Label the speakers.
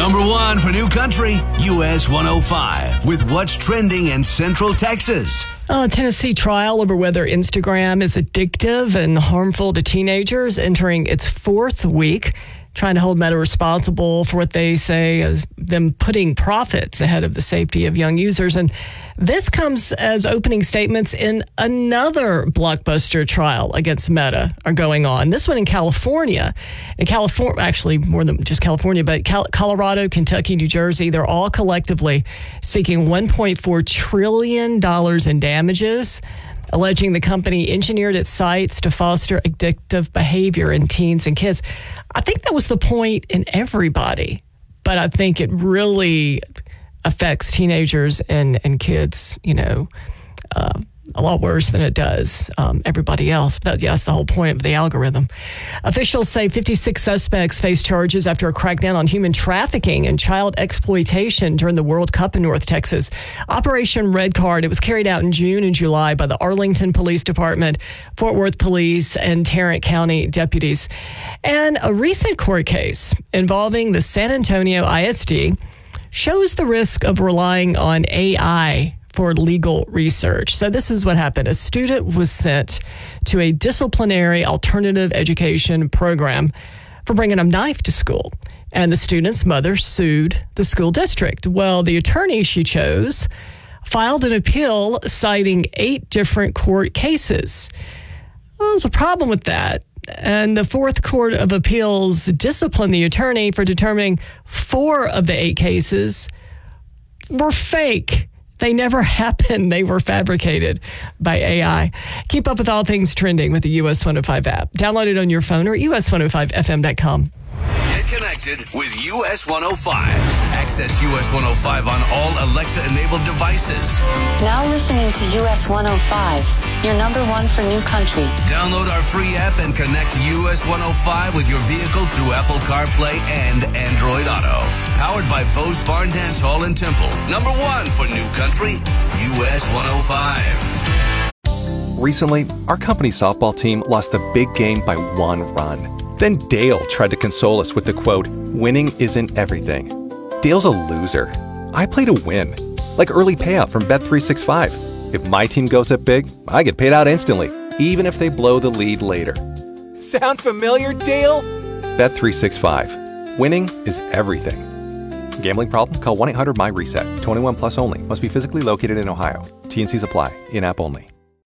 Speaker 1: Number 1 for New Country, US 105, with what's trending in Central Texas.
Speaker 2: A Tennessee trial over whether Instagram is addictive and harmful to teenagers entering its 4th week, trying to hold Meta responsible for what they say is them putting profits ahead of the safety of young users. And this comes as opening statements in another blockbuster trial against Meta are going on. This one in California. Actually, more than just California, but Colorado, Kentucky, New Jersey, they're all collectively seeking $1.4 trillion in damages, alleging the company engineered its sites to foster addictive behavior in teens and kids. I think that was the point in everybody, but I think it really affects teenagers and kids, a lot worse than it does everybody else. But that's the whole point of the algorithm. Officials say 56 suspects face charges after a crackdown on human trafficking and child exploitation during the World Cup in North Texas. Operation Red Card, it was carried out in June and July by the Arlington Police Department, Fort Worth Police, and Tarrant County deputies. And a recent court case involving the San Antonio ISD shows the risk of relying on AI for legal research. So this is what happened. A student was sent to a disciplinary alternative education program for bringing a knife to school. And the student's mother sued the school district. Well, the attorney she chose filed an appeal citing 8 different court cases. Well, there's a problem with that. And the 4th Court of Appeals disciplined the attorney for determining 4 of the 8 cases were fake. They never happened. They were fabricated by AI. Keep up with all things trending with the US 105 app. Download it on your phone or us105fm.com.
Speaker 1: Get connected with US 105. Access US 105 on all Alexa-enabled devices.
Speaker 3: Now listening to US 105, your number 1 for New Country.
Speaker 1: Download our free app and connect US 105 with your vehicle through Apple CarPlay and Android Auto. Powered by Bose Barn Dance Hall in Temple. Number 1 for New Country, US 105.
Speaker 4: Recently, our company softball team lost the big game by 1 run. Then Dale tried to console us with the quote, "Winning isn't everything." Dale's a loser. I play to win, like early payout from Bet365. If my team goes up big, I get paid out instantly, even if they blow the lead later. Sound familiar, Dale? Bet365. Winning is everything. Gambling problem? Call 1-800-MY-RESET. 21 plus only. Must be physically located in Ohio. T&Cs apply. In-app only.